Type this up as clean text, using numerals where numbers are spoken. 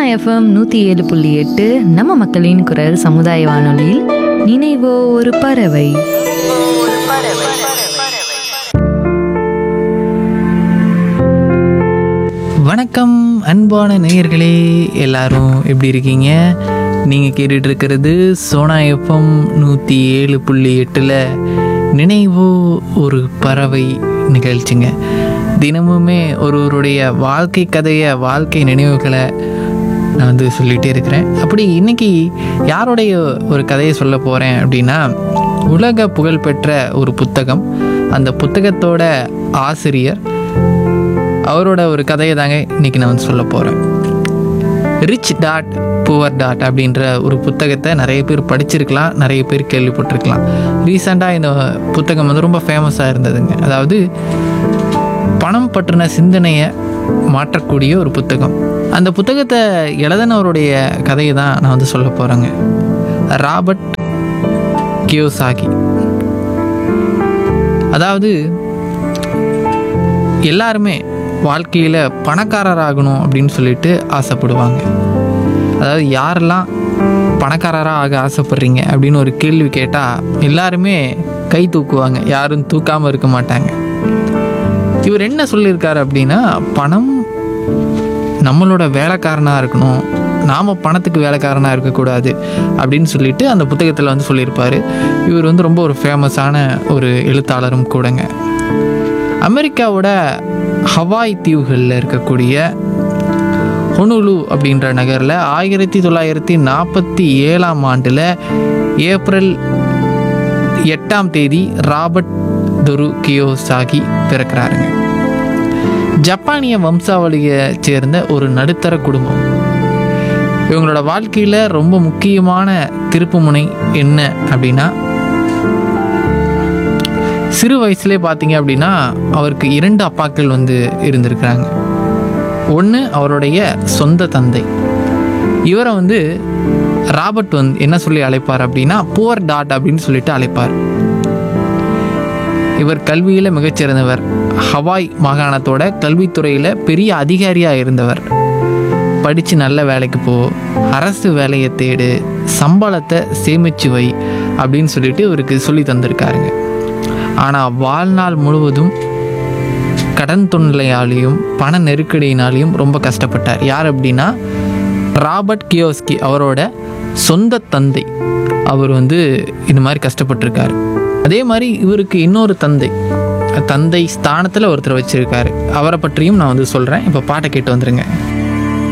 FM 107.8 நம்ம மக்களின் குரல் சமுதாய வானொலியில் நினைவோ ஒரு பறவை. வணக்கம் அன்பான நேயர்களே, எல்லாரும் எப்படி இருக்கீங்க? நீங்கள் கேட்டுட்டு இருக்கிறது சோனா எஃப்எம் 107.8 நினைவோ ஒரு பறவை நிகழ்ச்சிங்க. தினமுமே ஒருவருடைய வாழ்க்கை கதையை, வாழ்க்கை நினைவுகளை நான் வந்து சொல்லிகிட்டே இருக்கிறேன். அப்படி இன்றைக்கி யாருடைய ஒரு கதையை சொல்ல போகிறேன் அப்படின்னா, உலக புகழ்பெற்ற ஒரு புத்தகம், அந்த புத்தகத்தோட ஆசிரியர், அவரோட ஒரு கதையை தாங்க இன்றைக்கி நான் வந்து சொல்ல போகிறேன். ரிச் டாட் புவர் டாட் அப்படின்ற ஒரு புத்தகத்தை நிறைய பேர் படிச்சிருக்கலாம், நிறைய பேர் கேள்விப்பட்டிருக்கலாம். ரீசெண்டாக இந்த புத்தகம் வந்து ரொம்ப ஃபேமஸாக இருந்ததுங்க. அதாவது பணம் பற்றின சிந்தனையை மாற்றக்கூடிய ஒரு புத்தகம். அந்த புத்தகத்தை எழுதினவருடைய கதையை தான் நான் வந்து சொல்ல போகிறேங்க. Robert Kiyosaki. அதாவது எல்லாருமே வாழ்க்கையில் பணக்காரராகணும் அப்படின்னு சொல்லிட்டு ஆசைப்படுவாங்க. அதாவது யாரெல்லாம் பணக்காரராக ஆக ஆசைப்படுறீங்க அப்படின்னு ஒரு கேள்வி கேட்டால் எல்லாருமே கை தூக்குவாங்க, யாரும் தூக்காமல் இருக்க மாட்டாங்க. இவர் என்ன சொல்லியிருக்காரு அப்படின்னா, பணம் நம்மளோட வேலைக்காரனாக இருக்கணும், நாம் பணத்துக்கு வேலைக்காரனாக இருக்கக்கூடாது அப்படின்னு சொல்லிட்டு அந்த புத்தகத்தில் வந்து சொல்லியிருப்பார். இவர் வந்து ரொம்ப ஒரு ஃபேமஸான ஒரு எழுத்தாளரும் கூடங்க. அமெரிக்காவோட ஹவாய் தீவுகளில் இருக்கக்கூடிய ஹொனுலு அப்படின்ற நகரில் 1947 ஏப்ரல் 8 ராபர்ட் தொரு கியோசாகி பிறக்கிறாருங்க. ஜப்பானிய வம்சாவளியை சேர்ந்த ஒரு நடுத்தர குடும்பம். இவங்களோட வாழ்க்கையில் ரொம்ப முக்கியமான திருப்புமுனை என்ன அப்படின்னா, சிறு வயசுலேயே பார்த்தீங்க அப்படின்னா அவருக்கு 2 அப்பாக்கள் வந்து இருந்திருக்கிறாங்க. ஒன்று அவருடைய சொந்த தந்தை. இவரை வந்து ராபர்ட் வந்து என்ன சொல்லி அழைப்பார் அப்படின்னா, புவர் டாட் அப்படின்னு சொல்லிட்டு அழைப்பார். இவர் கல்வியில் மிகச்சிறந்தவர். ஹவாய் மாகாணத்தோட கல்வித்துறையில் பெரிய அதிகாரியாக இருந்தவர். படித்து நல்ல வேலைக்கு போ, அரசு வேலையை தேடு, சம்பளத்தை சேமிச்சு வை அப்படின்னு சொல்லிட்டு இவருக்கு சொல்லி தந்திருக்காருங்க. ஆனால் வாழ்நாள் முழுவதும் கடன் தொல்லையாலையும் பண நெருக்கடியினாலையும் ரொம்ப கஷ்டப்பட்டார். யார் அப்படின்னா, ராபர்ட் கியோஸ்கி, அவரோட சொந்த தந்தை. அவர் வந்து இந்த மாதிரி கஷ்டப்பட்டிருக்காரு. அதே மாதிரி இவருக்கு இன்னொரு தந்தை ஸ்தானத்தில் ஒருத்தர் வச்சுருக்காரு. அவரை பற்றியும் நான் வந்து சொல்கிறேன். இப்போ பாட்டை கேட்டு வந்துடுங்க.